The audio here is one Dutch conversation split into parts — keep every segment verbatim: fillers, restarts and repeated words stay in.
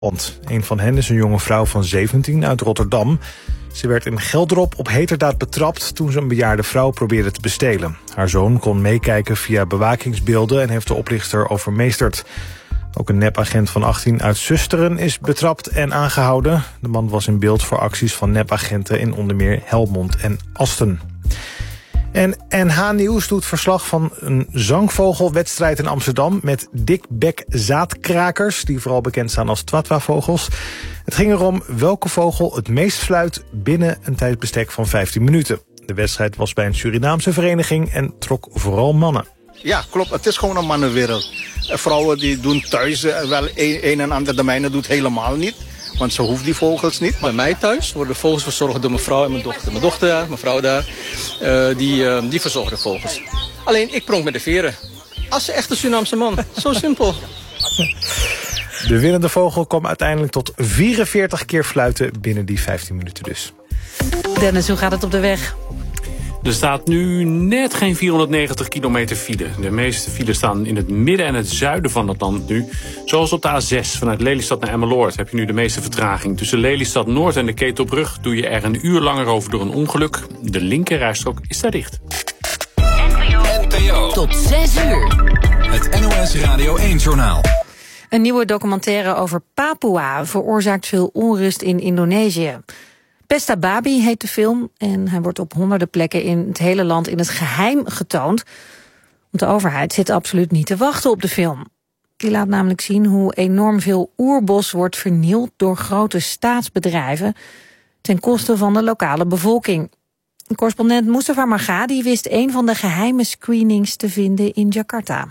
Want een van hen is een jonge vrouw van zeventien uit Rotterdam. Ze werd in Geldrop op heterdaad betrapt toen ze een bejaarde vrouw probeerde te bestelen. Haar zoon kon meekijken via bewakingsbeelden en heeft de oplichter overmeesterd. Ook een nepagent van achttien uit Susteren is betrapt en aangehouden. De man was in beeld voor acties van nepagenten in onder meer Helmond en Asten. En N H Nieuws doet verslag van een zangvogelwedstrijd in Amsterdam met dikbek zaadkrakers, die vooral bekend staan als twatwa-vogels. Het ging erom welke vogel het meest fluit binnen een tijdsbestek van vijftien minuten. De wedstrijd was bij een Surinaamse vereniging en trok vooral mannen. Ja, klopt. Het is gewoon een mannenwereld. Vrouwen die doen thuis wel een, een en ander. De mijne doet helemaal niet. Want ze hoeft die vogels niet. Bij mij thuis worden de vogels verzorgd door mijn vrouw en mijn dochter. Mijn dochter daar, mijn vrouw daar, uh, die, uh, die verzorgen de vogels. Alleen, ik pronk met de veren. Als een echte Surinaamse man. Zo simpel. De winnende vogel kwam uiteindelijk tot vierenveertig keer fluiten binnen die vijftien minuten dus. Dennis, hoe gaat het op de weg? Er staat nu net geen vierhonderdnegentig kilometer file. De meeste files staan in het midden en het zuiden van het land nu. Zoals op de A zes vanuit Lelystad naar Emmeloord heb je nu de meeste vertraging. Tussen Lelystad Noord en de Ketelbrug doe je er een uur langer over door een ongeluk. De linkerrijstrook is daar dicht. N P O. Tot zes uur. Het N O S Radio één-journaal. Een nieuwe documentaire over Papua veroorzaakt veel onrust in Indonesië. Pesta Babi heet de film en hij wordt op honderden plekken in het hele land in het geheim getoond. Want de overheid zit absoluut niet te wachten op de film. Die laat namelijk zien hoe enorm veel oerbos wordt vernield door grote staatsbedrijven ten koste van de lokale bevolking. Correspondent Mustafa Margadi wist een van de geheime screenings te vinden in Jakarta.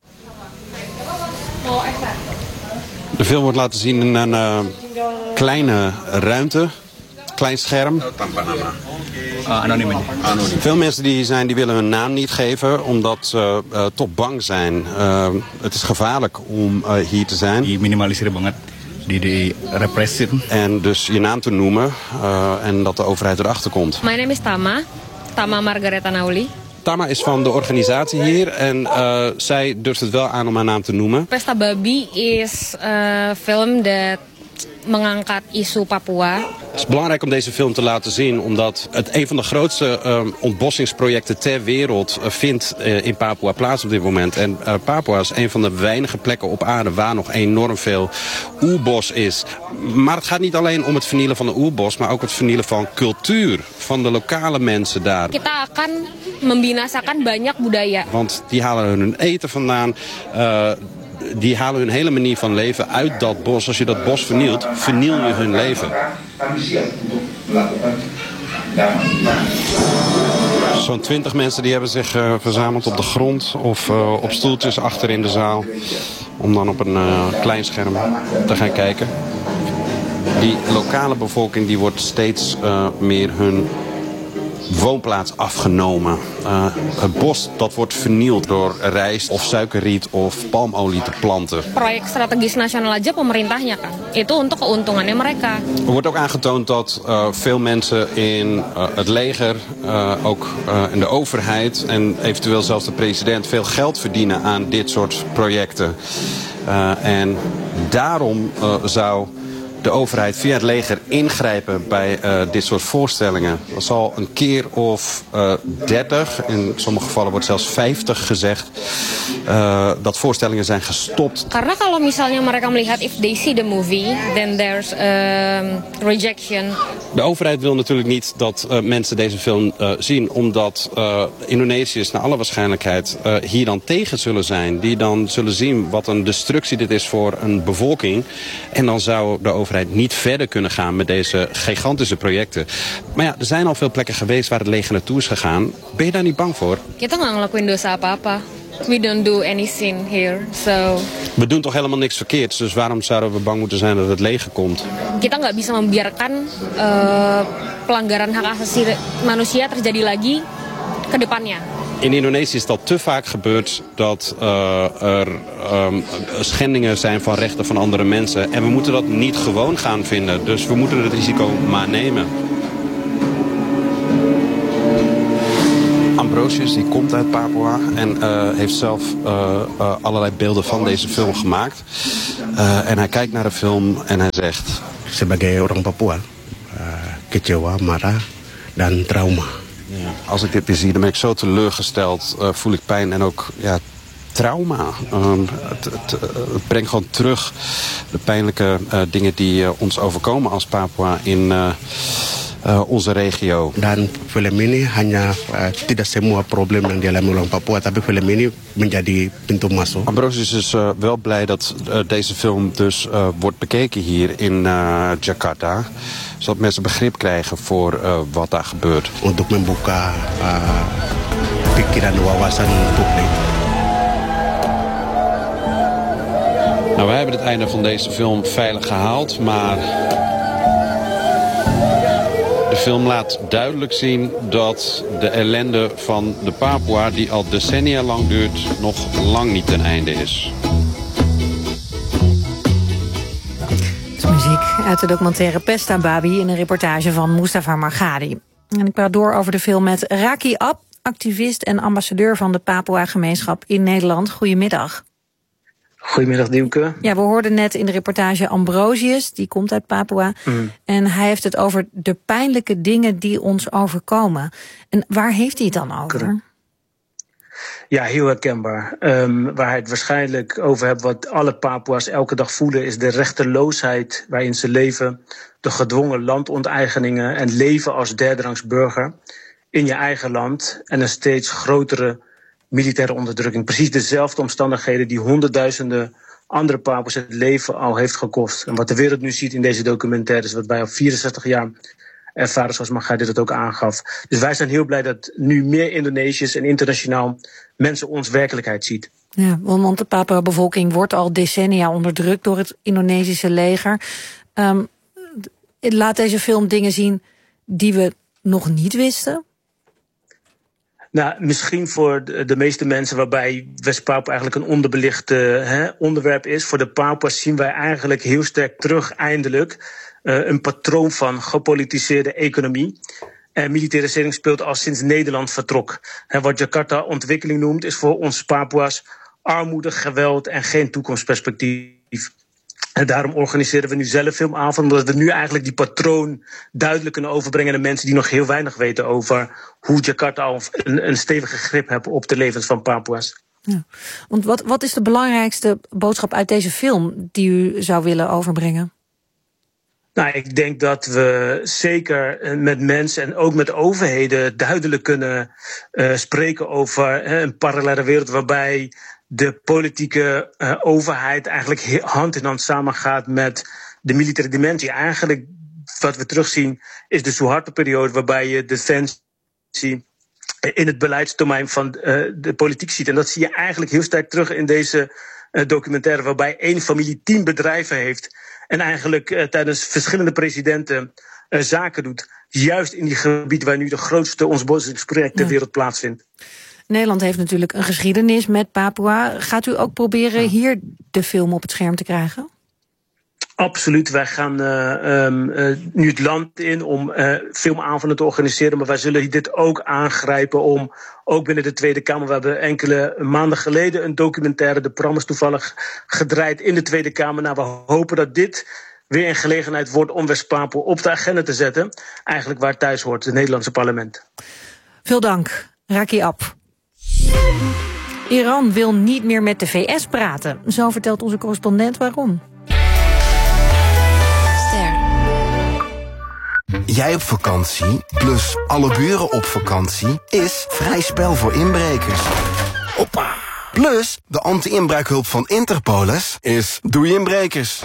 De film wordt laten zien in een uh, kleine ruimte. Klein scherm. Uh, anoniem. Veel mensen die hier zijn, die willen hun naam niet geven, omdat ze uh, toch bang zijn. Uh, het is gevaarlijk om uh, hier te zijn. Die minimaliseren banget, die die repressie. En dus je naam te noemen uh, en dat de overheid erachter komt. My name is Tama, Tama Margaretha Nauli. Tama is van de organisatie hier en uh, zij durft het wel aan om haar naam te noemen. Pesta Babi is een film dat mengangkat isu Papua. Het is belangrijk om deze film te laten zien, omdat het een van de grootste uh, ontbossingsprojecten ter wereld uh, vindt uh, in Papua plaats op dit moment. En uh, Papua is een van de weinige plekken op aarde waar nog enorm veel oerbos is. Maar het gaat niet alleen om het vernielen van de oerbos, maar ook het vernielen van cultuur, van de lokale mensen daar. Kita akan membinasakan banyak budaya. Want die halen hun eten vandaan. Uh, Die halen hun hele manier van leven uit dat bos. Als je dat bos vernielt, verniel je hun leven. Zo'n twintig mensen die hebben zich uh, verzameld op de grond of uh, op stoeltjes achter in de zaal. Om dan op een uh, klein scherm te gaan kijken. Die lokale bevolking die wordt steeds uh, meer hun woonplaats afgenomen. Uh, het bos dat wordt vernield door rijst of suikerriet of palmolie te planten. Proyek strategis nasional aja pemerintahnya kan. Itu untuk keuntungannya mereka. Er wordt ook aangetoond dat uh, veel mensen in uh, het leger, uh, ook uh, in de overheid en eventueel zelfs de president veel geld verdienen aan dit soort projecten. Uh, en daarom uh, zou de overheid via het leger ingrijpen bij uh, dit soort voorstellingen. Dat is al een keer of uh, dertig, in sommige gevallen wordt zelfs vijftig gezegd, uh, dat voorstellingen zijn gestopt. Karena kalau misalnya mereka melihat if they see the movie, then there's um, rejection. De overheid wil natuurlijk niet dat uh, mensen deze film uh, zien, omdat uh, Indonesiërs naar alle waarschijnlijkheid uh, hier dan tegen zullen zijn. Die dan zullen zien wat een destructie dit is voor een bevolking. En dan zou de overheid niet verder kunnen gaan met deze gigantische projecten. Maar ja, er zijn al veel plekken geweest waar het leger naartoe is gegaan. Ben je daar niet bang voor? Kita nggak ngelakuin dosa apa-apa. We don't do anything here, so. We doen toch helemaal niks verkeerds, dus waarom zouden we bang moeten zijn dat het leger komt? Kita nggak bisa membiarkan uh, pelanggaran hak asasi manusia terjadi lagi ke depannya. In Indonesië is dat te vaak gebeurd dat uh, er um, schendingen zijn van rechten van andere mensen. En we moeten dat niet gewoon gaan vinden. Dus we moeten het risico maar nemen. Ambrosius die komt uit Papua en uh, heeft zelf uh, uh, allerlei beelden van deze film gemaakt. Uh, en hij kijkt naar de film en hij zegt... Sebagai orang Papua, uh, kecewa, marah, dan trauma. Ja, als ik dit weer zie, dan ben ik zo teleurgesteld. Uh, voel ik pijn en ook ja, trauma. Um, het, het, het brengt gewoon terug de pijnlijke uh, dingen die uh, ons overkomen als Papua in uh, uh, onze regio. Dan film ini hanya uh, tidak semua probleem yang dialami orang Papua, tapi film ini menjadi pintu masuk. Ambrosius is uh, wel blij dat uh, deze film dus uh, wordt bekeken hier in uh, Jakarta. Zodat mensen begrip krijgen voor uh, wat daar gebeurt. Untuk membuka uh, pikiran wawasan publiek. Nou, wij hebben het einde van deze film veilig gehaald, maar de film laat duidelijk zien dat de ellende van de Papua, die al decennia lang duurt, nog lang niet ten einde is. Muziek uit de documentaire Pesta Babi in een reportage van Mustafa Margadi. En ik praat door over de film met Raki Ab, activist en ambassadeur van de Papua-gemeenschap in Nederland. Goedemiddag. Goedemiddag, Diemke. Ja, we hoorden net in de reportage Ambrosius, die komt uit Papua. Mm. En hij heeft het over de pijnlijke dingen die ons overkomen. En waar heeft hij het dan over? Ja, heel herkenbaar. Um, waar hij het waarschijnlijk over hebt, wat alle Papua's elke dag voelen, is de rechteloosheid waarin ze leven, de gedwongen landonteigeningen en leven als derderangs burger in je eigen land en een steeds grotere militaire onderdrukking. Precies dezelfde omstandigheden die honderdduizenden andere Papua's het leven al heeft gekost. En wat de wereld nu ziet in deze documentaire is wat wij al vierenzestig jaar ervaren, zoals Margadi dat ook aangaf. Dus wij zijn heel blij dat nu meer Indonesiërs en internationaal mensen ons werkelijkheid ziet. Ja, want de Papua-bevolking wordt al decennia onderdrukt door het Indonesische leger. Um, laat deze film dingen zien die we nog niet wisten? Nou, misschien voor de, de meeste mensen waarbij West-Papua eigenlijk een onderbelicht hè, onderwerp is. Voor de Papua's zien wij eigenlijk heel sterk terug eindelijk uh, een patroon van gepolitiseerde economie. En militarisering speelt al sinds Nederland vertrok. En wat Jakarta ontwikkeling noemt, is voor ons Papua's armoede, geweld en geen toekomstperspectief. En daarom organiseren we nu zelf filmavond, omdat we nu eigenlijk die patroon duidelijk kunnen overbrengen aan mensen die nog heel weinig weten over hoe Jakarta al een, een stevige grip heeft op de levens van Papua's. Ja. Want wat, wat is de belangrijkste boodschap uit deze film die u zou willen overbrengen? Nou, ik denk dat we zeker met mensen en ook met overheden duidelijk kunnen uh, spreken over uh, een parallele wereld waarbij de politieke uh, overheid eigenlijk hand in hand samengaat met de militaire dimensie. Eigenlijk wat we terugzien is de Suharto-periode waarbij je defensie in het beleidsdomein van uh, de politiek ziet. En dat zie je eigenlijk heel sterk terug in deze uh, documentaire waarbij één familie tien bedrijven heeft en eigenlijk uh, tijdens verschillende presidenten uh, zaken doet. Juist in die gebieden waar nu de grootste ontbossingsproject ter wereld plaatsvindt. Nederland heeft natuurlijk een geschiedenis met Papua. Gaat u ook proberen hier de film op het scherm te krijgen? Absoluut. Wij gaan uh, um, uh, nu het land in om uh, filmavonden te organiseren. Maar wij zullen dit ook aangrijpen om, ook binnen de Tweede Kamer. We hebben enkele maanden geleden een documentaire, de Pram is toevallig gedraaid in de Tweede Kamer. Nou, we hopen dat dit weer een gelegenheid wordt om West-Papua op de agenda te zetten. Eigenlijk waar het thuis hoort, het Nederlandse parlement. Veel dank, Raki Ab. Iran wil niet meer met de V S praten. Zo vertelt onze correspondent waarom. Ster. Jij op vakantie, plus alle buren op vakantie, is vrij spel voor inbrekers. Hoppa! Plus, de anti-inbraakhulp van Interpolis is doei inbrekers.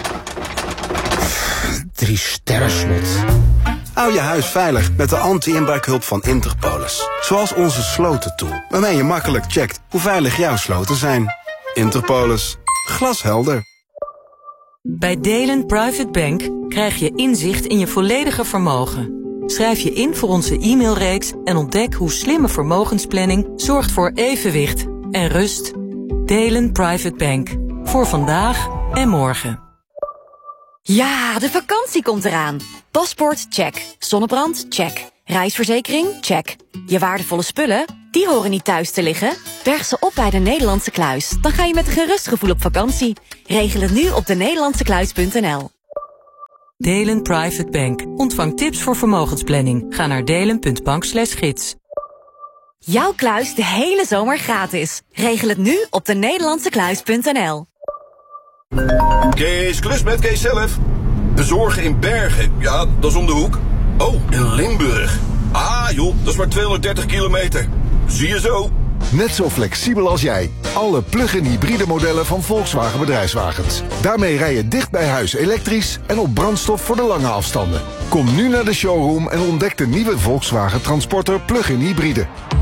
Drie sterren slot. Hou je huis veilig met de anti-inbraakhulp van Interpolis. Zoals onze slotentool, waarmee je makkelijk checkt hoe veilig jouw sloten zijn. Interpolis. Glashelder. Bij Delen Private Bank krijg je inzicht in je volledige vermogen. Schrijf je in voor onze e-mailreeks en ontdek hoe slimme vermogensplanning zorgt voor evenwicht en rust. Delen Private Bank. Voor vandaag en morgen. Ja, de vakantie komt eraan. Paspoort, check. Zonnebrand, check. Reisverzekering, check. Je waardevolle spullen, die horen niet thuis te liggen. Berg ze op bij de Nederlandse Kluis. Dan ga je met een gerust gevoel op vakantie. Regel het nu op de nederlandse kluis punt n l. Delen Private Bank. Ontvang tips voor vermogensplanning. Ga naar delen.bank slash gids. Jouw kluis de hele zomer gratis. Regel het nu op de nederlandse kluis punt n l. Kees Klus met Kees zelf. Bezorgen in Bergen. Ja, dat is om de hoek. Oh, in Limburg. Ah joh, dat is maar tweehonderddertig kilometer. Zie je zo. Net zo flexibel als jij. Alle plug-in hybride modellen van Volkswagen Bedrijfswagens. Daarmee rij je dicht bij huis elektrisch en op brandstof voor de lange afstanden. Kom nu naar de showroom en ontdek de nieuwe Volkswagen Transporter plug-in hybride.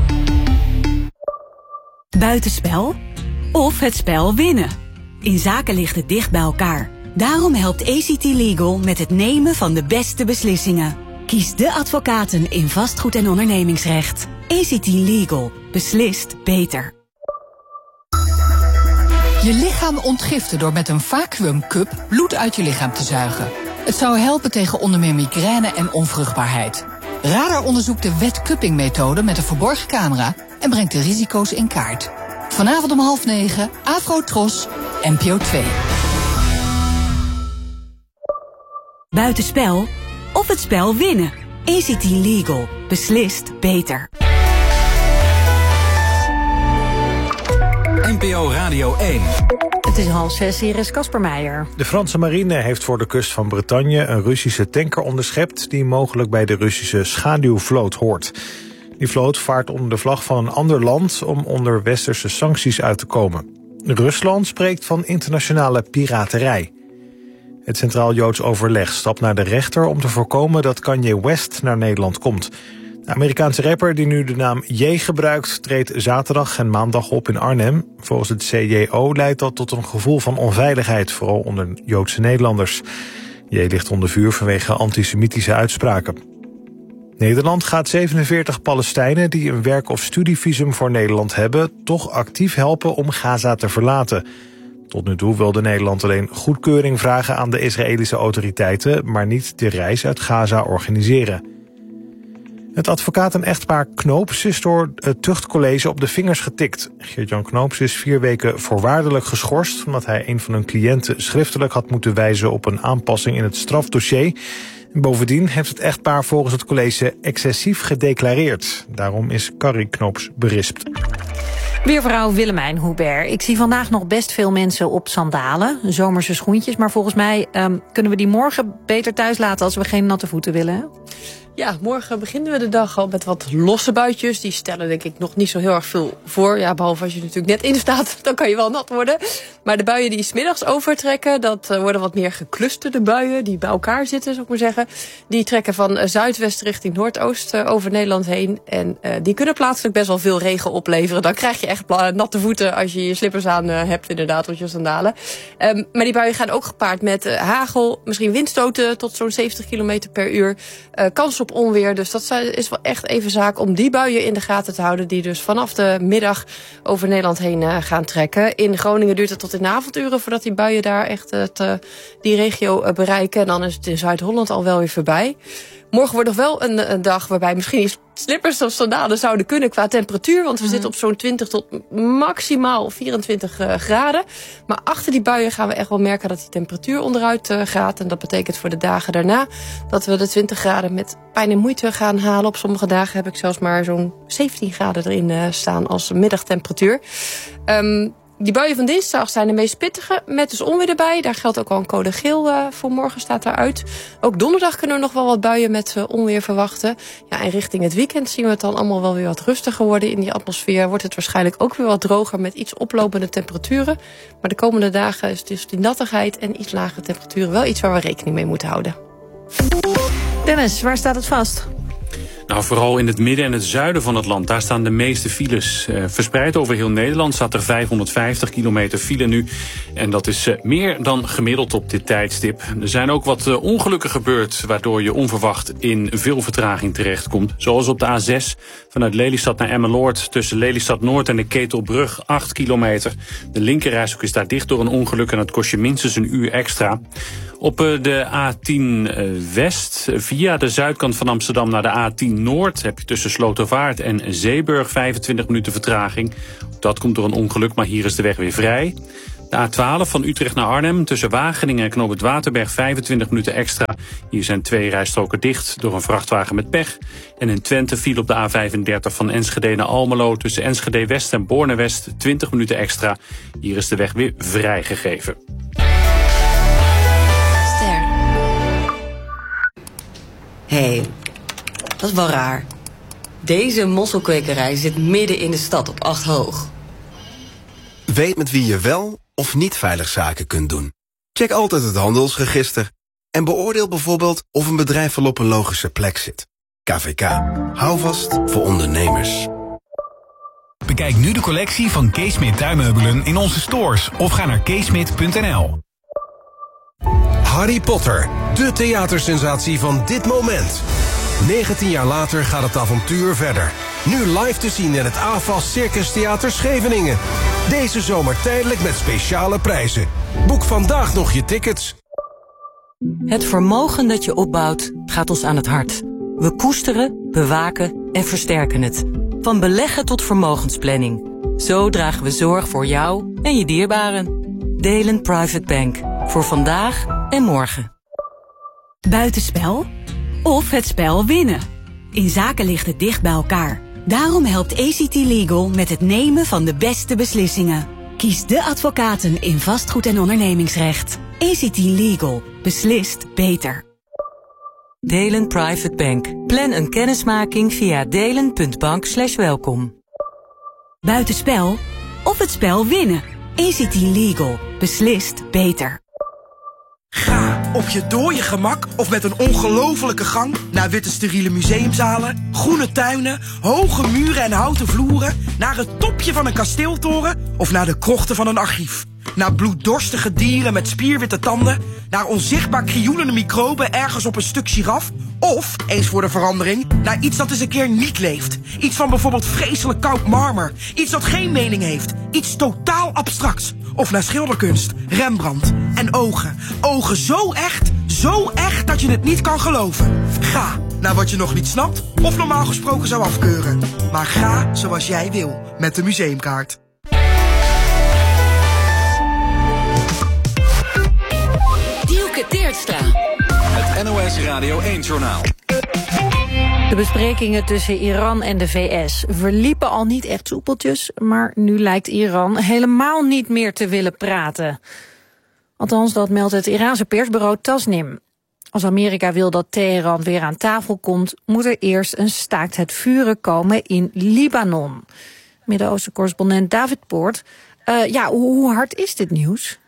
Buitenspel of het spel winnen. In zaken ligt het dicht bij elkaar. Daarom helpt A C T Legal met het nemen van de beste beslissingen. Kies de advocaten in vastgoed en ondernemingsrecht. A C T Legal. Beslist beter. Je lichaam ontgiften door met een vacuümcup bloed uit je lichaam te zuigen. Het zou helpen tegen onder meer migraine en onvruchtbaarheid. Radar onderzoekt de wet-cupping-methode met een verborgen camera en brengt de risico's in kaart. Vanavond om half negen, Afro-Tros, N P O twee. Buitenspel of het spel winnen. A C T Legal. Beslist beter. N P O Radio één. Het is half zes, hier is Casper Meijer. De Franse marine heeft voor de kust van Bretagne een Russische tanker onderschept die mogelijk bij de Russische schaduwvloot hoort. Die vloot vaart onder de vlag van een ander land om onder westerse sancties uit te komen. Rusland spreekt van internationale piraterij. Het Centraal Joods Overleg stapt naar de rechter om te voorkomen dat Kanye West naar Nederland komt. De Amerikaanse rapper die nu de naam Ye gebruikt treedt zaterdag en maandag op in Arnhem. Volgens het C J O leidt dat tot een gevoel van onveiligheid, vooral onder Joodse Nederlanders. Ye ligt onder vuur vanwege antisemitische uitspraken. Nederland gaat zevenenveertig Palestijnen die een werk- of studievisum voor Nederland hebben toch actief helpen om Gaza te verlaten. Tot nu toe wilde Nederland alleen goedkeuring vragen aan de Israëlische autoriteiten, maar niet de reis uit Gaza organiseren. Het advocaten-echtpaar Knoops is door het tuchtcollege op de vingers getikt. Geert-Jan Knoops is vier weken voorwaardelijk geschorst omdat hij een van hun cliënten schriftelijk had moeten wijzen op een aanpassing in het strafdossier. Bovendien heeft het echtpaar volgens het college excessief gedeclareerd. Daarom is Carrie Knoops berispt. Weervrouw Willemijn Hubert. Ik zie vandaag nog best veel mensen op sandalen, zomerse schoentjes. Maar volgens mij um, kunnen we die morgen beter thuis laten als we geen natte voeten willen. Hè? Ja, morgen beginnen we de dag al met wat losse buitjes. Die stellen denk ik nog niet zo heel erg veel voor. Ja, behalve als je natuurlijk net in staat, dan kan je wel nat worden. Maar de buien die 's middags overtrekken, dat uh, worden wat meer geclusterde buien die bij elkaar zitten, zou ik maar zeggen. Die trekken van uh, zuidwest richting noordoost uh, over Nederland heen. En uh, die kunnen plaatselijk best wel veel regen opleveren. Dan krijg je echt uh, natte voeten als je je slippers aan uh, hebt, inderdaad, of je sandalen. Um, maar die buien gaan ook gepaard met uh, hagel, misschien windstoten tot zo'n zeventig kilometer per uur. Uh, kans op onweer, dus dat is wel echt even zaak om die buien in de gaten te houden die dus vanaf de middag over Nederland heen uh, gaan trekken. In Groningen duurt het tot in de avonduren voordat die buien daar echt uh, te, die regio uh, bereiken. En dan is het in Zuid-Holland al wel weer voorbij. Morgen wordt nog wel een, een dag waarbij misschien slippers of sandalen zouden kunnen qua temperatuur. Want we mm. zitten op zo'n twintig tot maximaal vierentwintig uh, graden. Maar achter die buien gaan we echt wel merken dat die temperatuur onderuit uh, gaat. En dat betekent voor de dagen daarna dat we de twintig graden met pijn en moeite gaan halen. Op sommige dagen heb ik zelfs maar zo'n zeventien graden erin uh, staan als middagtemperatuur. Um, Die buien van dinsdag zijn de meest pittige, met dus onweer erbij. Daar geldt ook al een code geel uh, voor morgen, staat daaruit. Ook donderdag kunnen we nog wel wat buien met uh, onweer verwachten. Ja, en richting het weekend zien we het dan allemaal wel weer wat rustiger worden in die atmosfeer. Wordt het waarschijnlijk ook weer wat droger met iets oplopende temperaturen. Maar de komende dagen is dus die nattigheid en iets lagere temperaturen wel iets waar we rekening mee moeten houden. Dennis, waar staat het vast? Nou, vooral in het midden en het zuiden van het land. Daar staan de meeste files. Uh, verspreid over heel Nederland staat er vijfhonderdvijftig kilometer file nu. En dat is uh, meer dan gemiddeld op dit tijdstip. Er zijn ook wat uh, ongelukken gebeurd, waardoor je onverwacht in veel vertraging terechtkomt. Zoals op de A zes vanuit Lelystad naar Emmeloord. Tussen Lelystad Noord en de Ketelbrug, acht kilometer. De linkerrijstrook is daar dicht door een ongeluk en dat kost je minstens een uur extra. Op de A tien West, via de zuidkant van Amsterdam naar de A tien Noord... heb je tussen Slotervaart en Zeeburg vijfentwintig minuten vertraging. Dat komt door een ongeluk, maar hier is de weg weer vrij. De A twaalf van Utrecht naar Arnhem, tussen Wageningen en Knoop het Waterberg vijfentwintig minuten extra. Hier zijn twee rijstroken dicht door een vrachtwagen met pech. En in Twente viel op de A vijfendertig van Enschede naar Almelo, tussen Enschede West en Borne West twintig minuten extra. Hier is de weg weer vrijgegeven. Ster. Hé, hey, dat is wel raar. Deze mosselkwekerij zit midden in de stad op acht hoog. Weet met wie je wel of niet veilig zaken kunt doen. Check altijd het handelsregister. En beoordeel bijvoorbeeld of een bedrijf wel op een logische plek zit. K V K. Hou vast voor ondernemers. Bekijk nu de collectie van Kees Smit tuinmeubelen in onze stores of ga naar keesmit punt n l. Harry Potter, de theatersensatie van dit moment. negentien jaar later gaat het avontuur verder. Nu live te zien in het A F A S Circus Theater Scheveningen. Deze zomer tijdelijk met speciale prijzen. Boek vandaag nog je tickets. Het vermogen dat je opbouwt gaat ons aan het hart. We koesteren, bewaken en versterken het. Van beleggen tot vermogensplanning. Zo dragen we zorg voor jou en je dierbaren. Delen Private Bank. Voor vandaag en morgen. Buitenspel of het spel winnen. In zaken ligt het dicht bij elkaar. Daarom helpt A C T Legal met het nemen van de beste beslissingen. Kies de advocaten in vastgoed- en ondernemingsrecht. A C T Legal. Beslist beter. Delen Private Bank. Plan een kennismaking via delen punt bank slash welkom. Buitenspel of het spel winnen. A C T Legal. Beslist beter. Ga op je dode gemak of met een ongelofelijke gang naar witte steriele museumzalen, groene tuinen, hoge muren en houten vloeren, naar het topje van een kasteeltoren of naar de krochten van een archief. Naar bloeddorstige dieren met spierwitte tanden, naar onzichtbaar krioelende microben ergens op een stuk giraf, of, eens voor de verandering, naar iets dat eens een keer niet leeft. Iets van bijvoorbeeld vreselijk koud marmer, iets dat geen mening heeft, iets totaal abstracts. Of naar schilderkunst, Rembrandt en ogen. Ogen zo echt, zo echt dat je het niet kan geloven. Ga naar wat je nog niet snapt of normaal gesproken zou afkeuren. Maar ga zoals jij wil met de museumkaart. Dielke Teertstra. Het N O S Radio één-journaal. De besprekingen tussen Iran en de V S verliepen al niet echt soepeltjes, maar nu lijkt Iran helemaal niet meer te willen praten. Althans, dat meldt het Iraanse persbureau Tasnim. Als Amerika wil dat Teheran weer aan tafel komt, moet er eerst een staakt het vuren komen in Libanon. Midden-Oosten correspondent David Poort. Uh, ja, hoe hard is dit nieuws?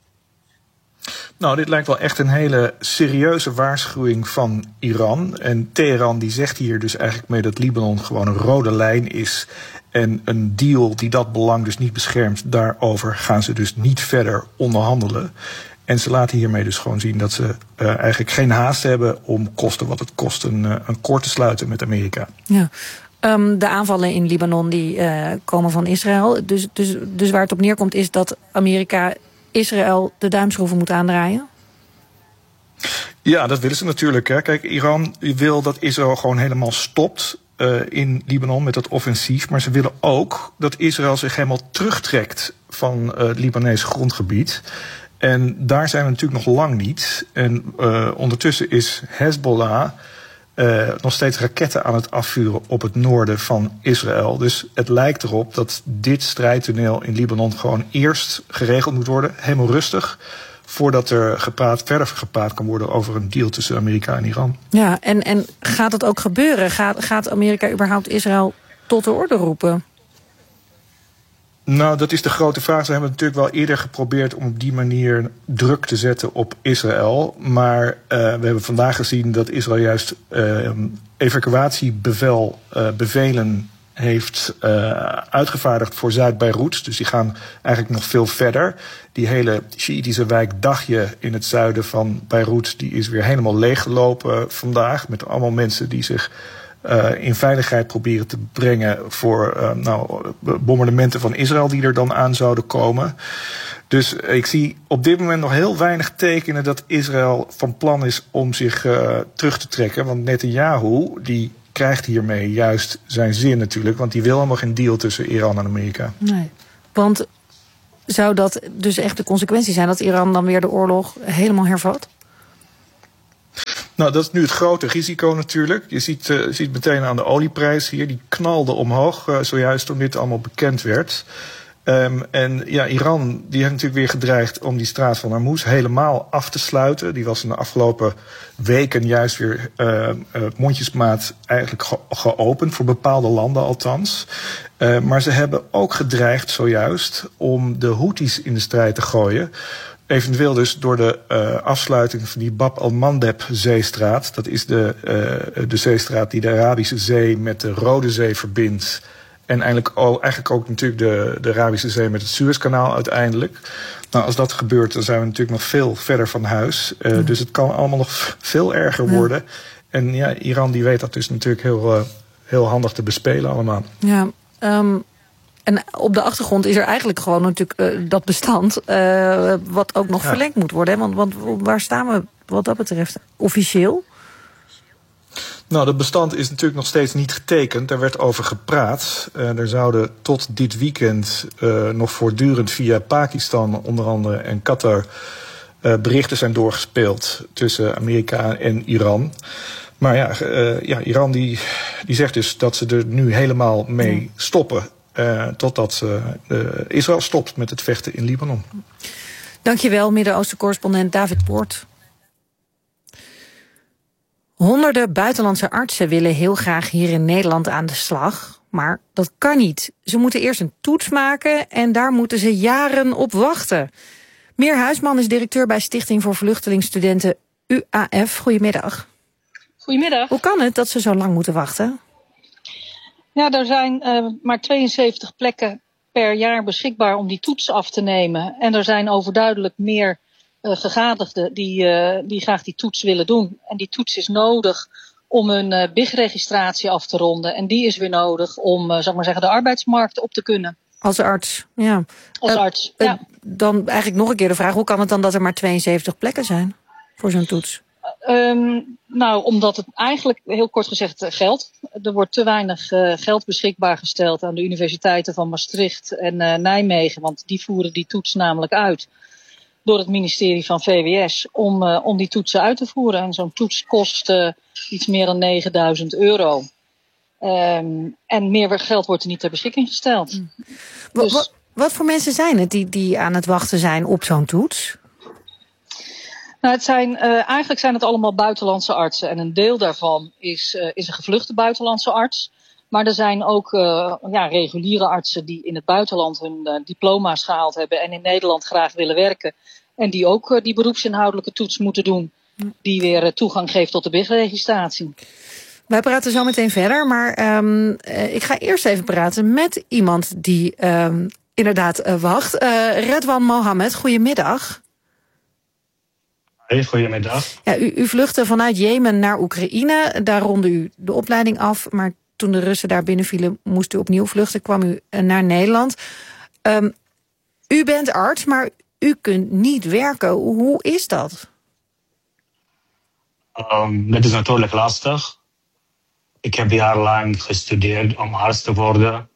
Nou, dit lijkt wel echt een hele serieuze waarschuwing van Iran. En Teheran die zegt hier dus eigenlijk mee dat Libanon gewoon een rode lijn is. En een deal die dat belang dus niet beschermt, daarover gaan ze dus niet verder onderhandelen. En ze laten hiermee dus gewoon zien dat ze uh, eigenlijk geen haast hebben om kosten wat het kost een, uh, een akkoord te sluiten met Amerika. Ja. Um, de aanvallen in Libanon die uh, komen van Israël. Dus, dus, dus waar het op neerkomt is dat Amerika Israël de duimschroeven moet aandraaien? Ja, dat willen ze natuurlijk. Hè. Kijk, Iran wil dat Israël gewoon helemaal stopt uh, in Libanon met dat offensief. Maar ze willen ook dat Israël zich helemaal terugtrekt van uh, het Libanese grondgebied. En daar zijn we natuurlijk nog lang niet. En uh, ondertussen is Hezbollah uh, nog steeds raketten aan het afvuren op het noorden van Israël. Dus het lijkt erop dat dit strijdtoneel in Libanon gewoon eerst geregeld moet worden. Helemaal rustig. Voordat er gepraat, verder gepraat kan worden over een deal tussen Amerika en Iran. Ja, en, en gaat het ook gebeuren? Gaat, gaat Amerika überhaupt Israël tot de orde roepen? Nou, dat is de grote vraag. Ze hebben natuurlijk wel eerder geprobeerd om op die manier druk te zetten op Israël. Maar uh, we hebben vandaag gezien dat Israël juist uh, evacuatiebevel uh, bevelen heeft uh, uitgevaardigd voor Zuid-Beirut. Dus die gaan eigenlijk nog veel verder. Die hele Sjiitische wijk Dagje in het zuiden van Beirut, die is weer helemaal leeggelopen vandaag. Met allemaal mensen die zich uh, in veiligheid proberen te brengen voor uh, nou, bombardementen van Israël die er dan aan zouden komen. Dus ik zie op dit moment nog heel weinig tekenen dat Israël van plan is om zich uh, terug te trekken. Want Netanyahu, die krijgt hiermee juist zijn zin natuurlijk. Want die wil helemaal geen deal tussen Iran en Amerika. Nee, want zou dat dus echt de consequentie zijn dat Iran dan weer de oorlog helemaal hervat? Nou, dat is nu het grote risico natuurlijk. Je ziet, uh, ziet meteen aan de olieprijs hier, die knalde omhoog uh, zojuist toen dit allemaal bekend werd. Um, en ja, Iran die heeft natuurlijk weer gedreigd om die straat van Hormuz helemaal af te sluiten. Die was in de afgelopen weken juist weer uh, uh, mondjesmaat eigenlijk ge- geopend, voor bepaalde landen althans. Uh, maar ze hebben ook gedreigd zojuist om de Houthis in de strijd te gooien. Eventueel dus door de uh, afsluiting van die Bab el-Mandeb-zeestraat. Dat is de, uh, de zeestraat die de Arabische Zee met de Rode Zee verbindt. En eigenlijk ook, eigenlijk ook natuurlijk de, de Arabische Zee met het Suezkanaal uiteindelijk. Nou, als dat gebeurt, dan zijn we natuurlijk nog veel verder van huis. Uh, mm. Dus het kan allemaal nog veel erger ja. worden. En ja, Iran die weet dat dus natuurlijk heel, uh, heel handig te bespelen allemaal. Ja, um, en op de achtergrond is er eigenlijk gewoon natuurlijk uh, dat bestand uh, wat ook nog ja. verlengd moet worden. Hè? Want, want waar staan we wat dat betreft officieel? Nou, dat bestand is natuurlijk nog steeds niet getekend. Daar werd over gepraat. Uh, er zouden tot dit weekend uh, nog voortdurend via Pakistan onder andere en Qatar uh, berichten zijn doorgespeeld tussen Amerika en Iran. Maar ja, uh, ja Iran die, die zegt dus dat ze er nu helemaal mee stoppen. Uh, totdat uh, uh, Israël stopt met het vechten in Libanon. Dankjewel, Midden-Oosten-correspondent David Poort. Honderden buitenlandse artsen willen heel graag hier in Nederland aan de slag. Maar dat kan niet. Ze moeten eerst een toets maken en daar moeten ze jaren op wachten. Meer Huisman is directeur bij Stichting voor Vluchtelingstudenten U A F. Goedemiddag. Goedemiddag. Hoe kan het dat ze zo lang moeten wachten? Ja, er zijn uh, maar tweeënzeventig plekken per jaar beschikbaar om die toets af te nemen. En er zijn overduidelijk meer uh, gegadigden die, uh, die graag die toets willen doen. En die toets is nodig om hun uh, B I G-registratie af te ronden. En die is weer nodig om, uh, zal ik maar zeggen, de arbeidsmarkt op te kunnen. Als arts, ja. Als uh, arts, uh, ja. Dan eigenlijk nog een keer de vraag, hoe kan het dan dat er maar tweeënzeventig plekken zijn voor zo'n toets? Um, nou, omdat het eigenlijk, heel kort gezegd, geld. Er wordt te weinig uh, geld beschikbaar gesteld aan de universiteiten van Maastricht en uh, Nijmegen. Want die voeren die toets namelijk uit door het ministerie van V W S om, uh, om die toetsen uit te voeren. En zo'n toets kost uh, iets meer dan negenduizend euro. Um, en meer geld wordt er niet ter beschikking gesteld. Mm. Dus, wat, wat voor mensen zijn het die, die aan het wachten zijn op zo'n toets? Nou, het zijn, uh, eigenlijk zijn het allemaal buitenlandse artsen. En een deel daarvan is, uh, is een gevluchte buitenlandse arts. Maar er zijn ook uh, ja, reguliere artsen die in het buitenland hun uh, diploma's gehaald hebben en in Nederland graag willen werken. En die ook uh, die beroepsinhoudelijke toets moeten doen. Die weer uh, toegang geeft tot de B I G-registratie. Wij praten zo meteen verder, maar um, uh, ik ga eerst even praten met iemand die um, inderdaad uh, wacht. Uh, Redwan Mohammed, goedemiddag. Hey, goedemiddag. Ja, u, u vluchtte vanuit Jemen naar Oekraïne. Daar ronde u de opleiding af. Maar toen de Russen daar binnenvielen, moest u opnieuw vluchten. Kwam u naar Nederland. Um, u bent arts, maar u kunt niet werken. Hoe is dat? Um, dat is natuurlijk lastig. Ik heb jarenlang gestudeerd om arts te worden.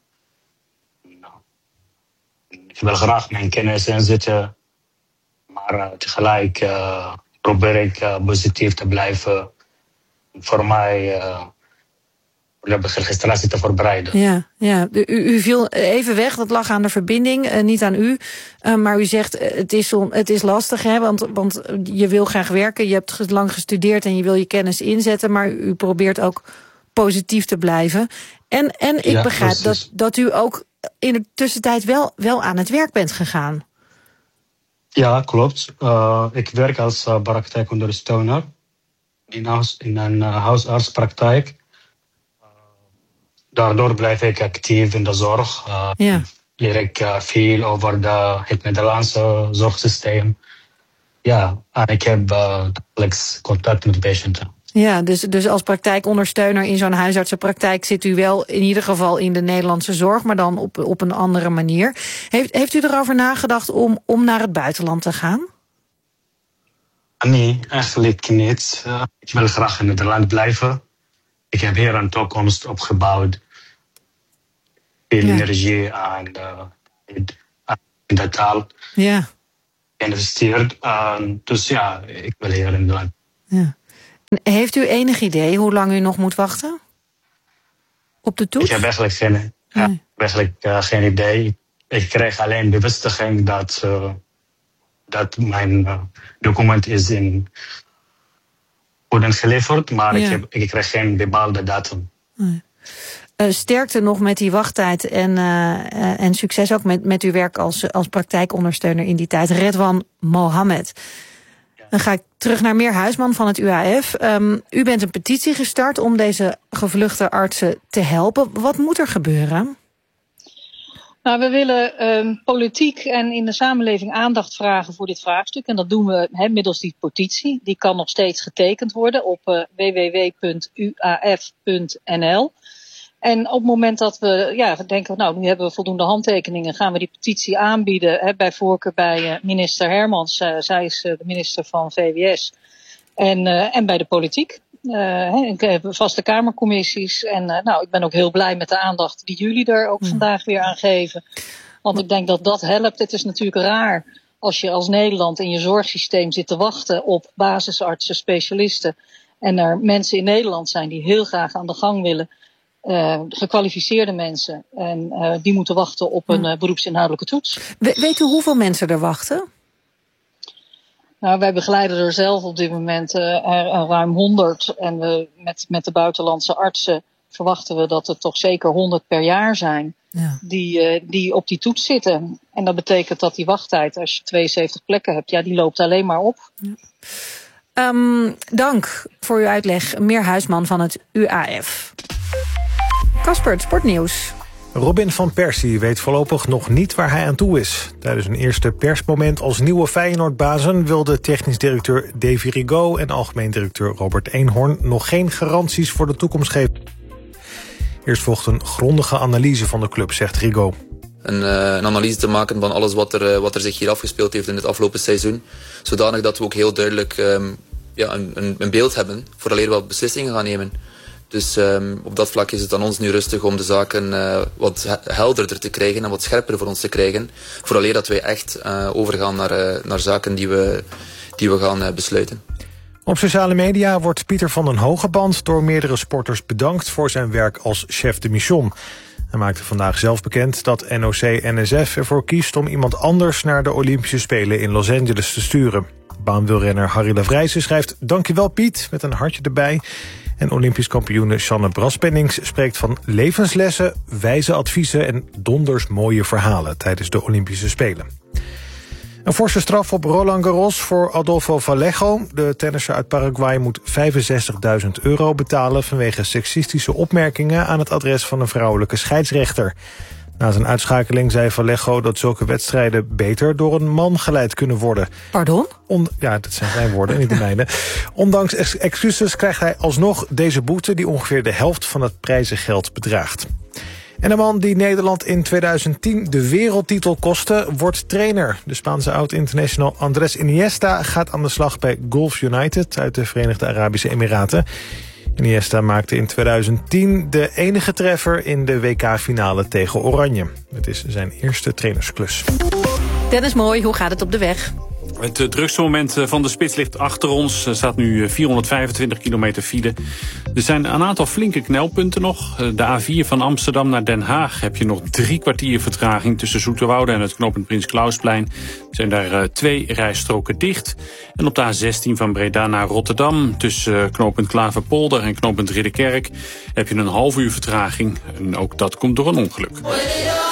Ik wil graag mijn kennis inzetten. Maar uh, tegelijk uh, probeer ik uh, positief te blijven. Voor mij uh, de registratie te voorbereiden. Ja, ja. U, u viel even weg, dat lag aan de verbinding, uh, niet aan u. Uh, maar u zegt, uh, het, is on, het is lastig, hè, want, want je wil graag werken. Je hebt lang gestudeerd en je wil je kennis inzetten. Maar u probeert ook positief te blijven. En, en ik ja, begrijp dat, dat u ook in de tussentijd wel, wel aan het werk bent gegaan. Ja, klopt. Uh, ik werk als uh, praktijkondersteuner in, huis, in een uh, huisartspraktijk. Uh, daardoor blijf ik actief in de zorg. Uh, ja. Leer ik uh, veel over de, het Nederlandse zorgsysteem. Ja, en ik heb uh, dagelijks contact met patiënten. Ja, dus, dus als praktijkondersteuner in zo'n huisartsenpraktijk zit u wel in ieder geval in de Nederlandse zorg, maar dan op, op een andere manier. Heeft, heeft u erover nagedacht om, om naar het buitenland te gaan? Nee, eigenlijk niet. Uh, ik wil graag in Nederland blijven. Ik heb hier een toekomst opgebouwd. Veel ja. energie en uh, in de taal. Ja. Investeerd. Uh, dus ja, ik wil hier in Nederland. Ja. Heeft u enig idee hoe lang u nog moet wachten? Op de toets? Ik heb eigenlijk geen, nee. ja, eigenlijk, uh, geen idee. Ik krijg alleen bevestiging dat, uh, dat mijn uh, document is in worden geleverd, maar ja. ik, heb, ik krijg geen bepaalde datum. Nee. Uh, sterkte nog met die wachttijd en, uh, uh, en succes ook met, met uw werk als, als praktijkondersteuner in die tijd. Redwan Mohammed. Dan ga ik terug naar Meer Huisman van het U A F. Um, u bent een petitie gestart om deze gevluchte artsen te helpen. Wat moet er gebeuren? Nou, we willen um, politiek en in de samenleving aandacht vragen voor dit vraagstuk. En dat doen we he, middels die petitie. Die kan nog steeds getekend worden op uh, w w w punt u a f punt n l. En op het moment dat we ja, denken, nou, nu hebben we voldoende handtekeningen, gaan we die petitie aanbieden. Hè, bij voorkeur bij uh, minister Hermans. Uh, zij is uh, de minister van V W S. En, uh, en bij de politiek. Uh, hè, ik heb vaste kamercommissies. En uh, nou, ik ben ook heel blij met de aandacht die jullie er ook vandaag weer aan geven. Want ik denk dat dat helpt. Het is natuurlijk raar als je als Nederland in je zorgsysteem zit te wachten op basisartsen, specialisten. En er mensen in Nederland zijn die heel graag aan de gang willen. Uh, gekwalificeerde mensen. En uh, die moeten wachten op een uh, beroepsinhoudelijke toets. We, weet u hoeveel mensen er wachten? Nou, wij begeleiden er zelf op dit moment uh, er, er ruim honderd. En we, met, met de buitenlandse artsen verwachten we dat er toch zeker honderd per jaar zijn. Ja. Die, uh, die op die toets zitten. En dat betekent dat die wachttijd, als je tweeënzeventig plekken hebt, ja, die loopt alleen maar op. Ja. Um, dank voor uw uitleg. Meer Huisman van het U A F. Casper, het sportnieuws. Robin van Persie weet voorlopig nog niet waar hij aan toe is. Tijdens een eerste persmoment als nieuwe Feyenoord-bazen wilde technisch directeur Davy Rigaud en algemeen directeur Robert Eenhoorn nog geen garanties voor de toekomst geven. Eerst volgt een grondige analyse van de club, zegt Rigaud. Een, uh, een analyse te maken van alles wat er, uh, wat er zich hier afgespeeld heeft in het afgelopen seizoen. Zodanig dat we ook heel duidelijk um, ja, een, een beeld hebben vooraleer we beslissingen gaan nemen. Dus um, op dat vlak is het aan ons nu rustig om de zaken uh, wat helderder te krijgen en wat scherper voor ons te krijgen. Vooraleer dat wij echt uh, overgaan naar, uh, naar zaken die we, die we gaan uh, besluiten. Op sociale media wordt Pieter van den Hogeband door meerdere sporters bedankt voor zijn werk als chef de mission. Hij maakte vandaag zelf bekend dat N O C-N S F ervoor kiest om iemand anders naar de Olympische Spelen in Los Angeles te sturen. Baanwielrenner Harry Lavrijsen schrijft dankjewel Piet met een hartje erbij. En Olympisch kampioene Sjanne Braspennings spreekt van levenslessen, wijze adviezen en donders mooie verhalen tijdens de Olympische Spelen. Een forse straf op Roland Garros voor Adolfo Vallejo. De tennisser uit Paraguay moet vijfenzestigduizend euro betalen vanwege seksistische opmerkingen aan het adres van een vrouwelijke scheidsrechter. Na zijn uitschakeling zei Vallejo dat zulke wedstrijden beter door een man geleid kunnen worden. Pardon? On- ja, dat zijn zijn woorden, niet de mijne. Ondanks ex- excuses krijgt hij alsnog deze boete die ongeveer de helft van het prijzengeld bedraagt. En de man die Nederland in tweeduizend tien de wereldtitel kostte, wordt trainer. De Spaanse oud-international Andrés Iniesta gaat aan de slag bij Gulf United uit de Verenigde Arabische Emiraten. Iniesta maakte in tweeduizend tien de enige treffer in de W K-finale tegen Oranje. Het is zijn eerste trainersklus. Dennis Mooi, hoe gaat het op de weg? Het drukste moment van de spits ligt achter ons. Er staat nu vierhonderdvijfentwintig kilometer file. Er zijn een aantal flinke knelpunten nog. De A vier van Amsterdam naar Den Haag heb je nog drie kwartier vertraging tussen Zoeterwoude en het knooppunt Prins Clausplein. Er zijn daar uh, twee rijstroken dicht. En op de A zestien van Breda naar Rotterdam tussen uh, knooppunt Klaverpolder en knooppunt Ridderkerk heb je een half uur vertraging. En ook dat komt door een ongeluk.